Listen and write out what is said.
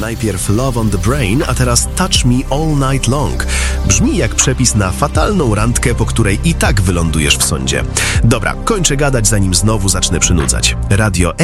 Najpierw Love on the Brain, a teraz Touch Me All Night Long. Brzmi jak przepis na fatalną randkę, po której i tak wylądujesz w sądzie. Dobra, kończę gadać, zanim znowu zacznę przynudzać. Radio